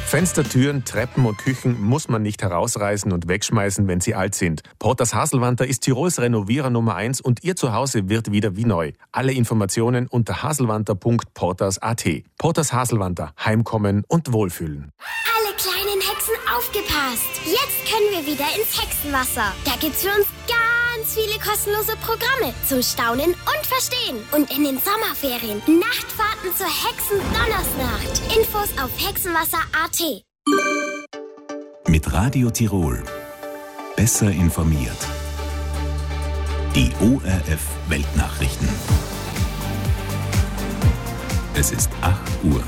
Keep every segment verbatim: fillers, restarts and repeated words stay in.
Fenster, Türen, Treppen und Küchen muss man nicht herausreißen und wegschmeißen, wenn sie alt sind. Porters Haselwanter ist Tirols Renovierer Nummer eins und Ihr Zuhause wird wieder wie neu. Alle Informationen unter haselwanter punkt porters punkt at. Porters Haselwanter. Heimkommen und Wohlfühlen. Alle kleinen Hexen aufgepasst! Jetzt können wir wieder ins Hexenwasser. Da gibt's für uns ganz viele kostenlose Programme zum Staunen und Verstehen. Und in den Sommerferien Nachtfahrten zur Hexen-Donnersnacht. Infos auf hexenwasser punkt at. Mit Radio Tirol. Besser informiert. Die O R F Weltnachrichten. Es ist acht Uhr.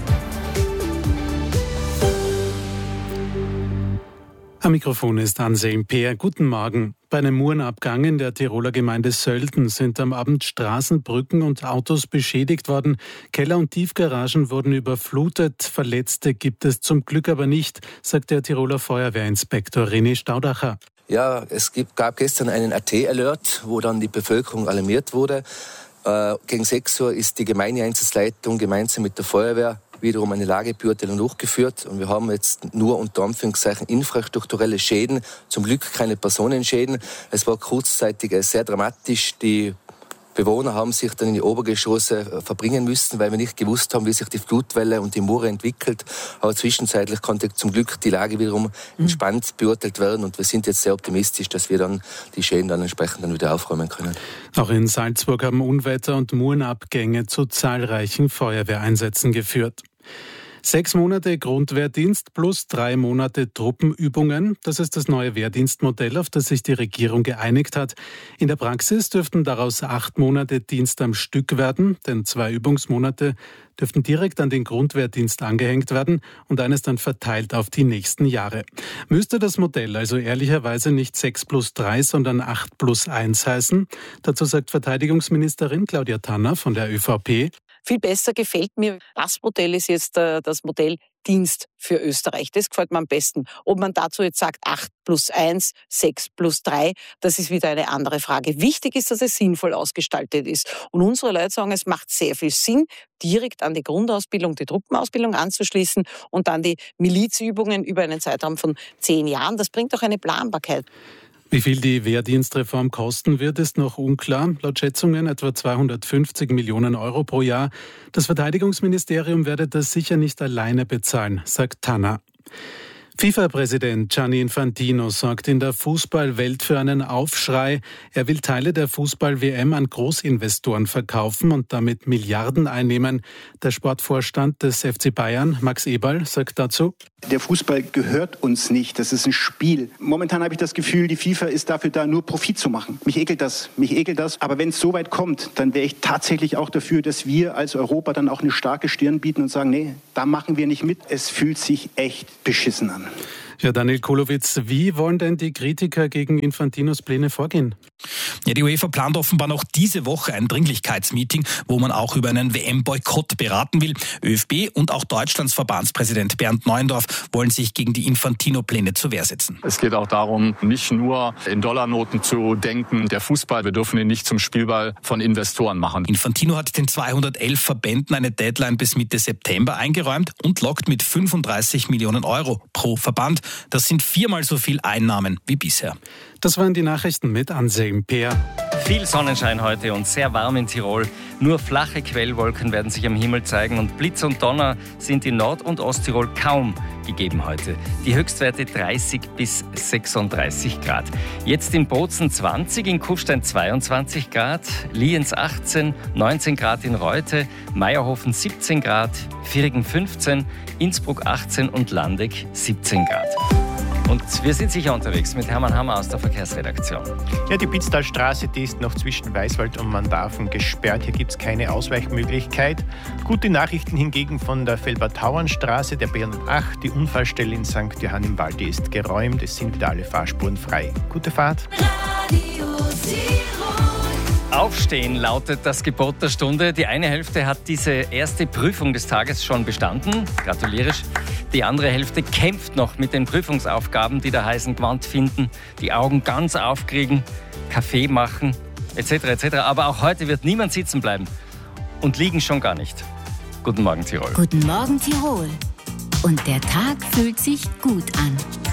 Am Mikrofon ist Anselm Peer. Guten Morgen. Bei einem Murenabgang in der Tiroler Gemeinde Sölden sind am Abend Straßen, Brücken und Autos beschädigt worden. Keller- und Tiefgaragen wurden überflutet. Verletzte gibt es zum Glück aber nicht, sagt der Tiroler Feuerwehrinspektor René Staudacher. Ja, es gibt, gab gestern einen A T-Alert, wo dann die Bevölkerung alarmiert wurde. Äh, gegen sechs Uhr ist die Gemeindeeinsatzleitung gemeinsam mit der Feuerwehr wiederum eine Lagebeurteilung durchgeführt. Und wir haben jetzt nur unter Anführungszeichen infrastrukturelle Schäden, zum Glück keine Personenschäden. Es war kurzzeitig sehr dramatisch. Die Bewohner haben sich dann in die Obergeschosse verbringen müssen, weil wir nicht gewusst haben, wie sich die Flutwelle und die Mure entwickelt. Aber zwischenzeitlich konnte zum Glück die Lage wiederum entspannt beurteilt werden. Und wir sind jetzt sehr optimistisch, dass wir dann die Schäden dann entsprechend dann wieder aufräumen können. Auch in Salzburg haben Unwetter und Murenabgänge zu zahlreichen Feuerwehreinsätzen geführt. Sechs Monate Grundwehrdienst plus drei Monate Truppenübungen. Das ist das neue Wehrdienstmodell, auf das sich die Regierung geeinigt hat. In der Praxis dürften daraus acht Monate Dienst am Stück werden, denn zwei Übungsmonate dürften direkt an den Grundwehrdienst angehängt werden und eines dann verteilt auf die nächsten Jahre. Müsste das Modell also ehrlicherweise nicht sechs plus drei, sondern acht plus eins heißen? Dazu sagt Verteidigungsministerin Claudia Tanner von der ÖVP. Viel besser gefällt mir, das Modell ist jetzt äh, das Modell Dienst für Österreich. Das gefällt mir am besten. Ob man dazu jetzt sagt acht plus eins, sechs plus drei, das ist wieder eine andere Frage. Wichtig ist, dass es sinnvoll ausgestaltet ist. Und unsere Leute sagen, es macht sehr viel Sinn, direkt an die Grundausbildung, die Truppenausbildung anzuschließen und dann die Milizübungen über einen Zeitraum von zehn Jahren. Das bringt auch eine Planbarkeit. Wie viel die Wehrdienstreform kosten wird, ist noch unklar. Laut Schätzungen etwa zweihundertfünfzig Millionen Euro pro Jahr. Das Verteidigungsministerium werde das sicher nicht alleine bezahlen, sagt Tanner. FIFA-Präsident Gianni Infantino sorgt in der Fußballwelt für einen Aufschrei. Er will Teile der Fußball-W M an Großinvestoren verkaufen und damit Milliarden einnehmen. Der Sportvorstand des F C Bayern, Max Eberl, sagt dazu: Der Fußball gehört uns nicht, das ist ein Spiel. Momentan habe ich das Gefühl, die FIFA ist dafür da, nur Profit zu machen. Mich ekelt das, mich ekelt das. Aber wenn es so weit kommt, dann wäre ich tatsächlich auch dafür, dass wir als Europa dann auch eine starke Stirn bieten und sagen, nee, da machen wir nicht mit. Es fühlt sich echt beschissen an. Ja, Daniel Kulowitz, wie wollen denn die Kritiker gegen Infantinos Pläne vorgehen? Ja, die UEFA plant offenbar noch diese Woche ein Dringlichkeitsmeeting, wo man auch über einen W M-Boykott beraten will. ÖFB und auch Deutschlands Verbandspräsident Bernd Neuendorf wollen sich gegen die Infantino-Pläne zur Wehr setzen. Es geht auch darum, nicht nur in Dollarnoten zu denken. Der Fußball, wir dürfen ihn nicht zum Spielball von Investoren machen. Infantino hat den zweihundertelf Verbänden eine Deadline bis Mitte September eingeräumt und lockt mit fünfunddreißig Millionen Euro pro Verband. Das sind viermal so viel Einnahmen wie bisher. Das waren die Nachrichten mit Anselm Peer. Viel Sonnenschein heute und sehr warm in Tirol. Nur flache Quellwolken werden sich am Himmel zeigen und Blitz und Donner sind in Nord- und Osttirol kaum gegeben heute. Die Höchstwerte dreißig bis sechsunddreißig Grad. Jetzt in Bozen zwanzig, in Kufstein zweiundzwanzig Grad, Lienz achtzehn, neunzehn Grad in Reute, Meierhofen siebzehn Grad, Virigen fünfzehn, Innsbruck achtzehn und Landeck siebzehn Grad. Und wir sind sicher unterwegs mit Hermann Hammer aus der Verkehrsredaktion. Ja, die Pitztalstraße, die ist noch zwischen Weißwald und Mandarfen gesperrt. Hier gibt es keine Ausweichmöglichkeit. Gute Nachrichten hingegen von der Felber-Tauern-Straße, der B hundertacht. Die Unfallstelle in Sankt Johann im Wald, die ist geräumt. Es sind wieder alle Fahrspuren frei. Gute Fahrt. Radio Aufstehen lautet das Gebot der Stunde. Die eine Hälfte hat diese erste Prüfung des Tages schon bestanden. Gratuliere. Die andere Hälfte kämpft noch mit den Prüfungsaufgaben, die da heißen Gewand finden, die Augen ganz aufkriegen, Kaffee machen, et cetera et cetera. Aber auch heute wird niemand sitzen bleiben und liegen schon gar nicht. Guten Morgen, Tirol. Guten Morgen, Tirol. und der Tag fühlt sich gut an.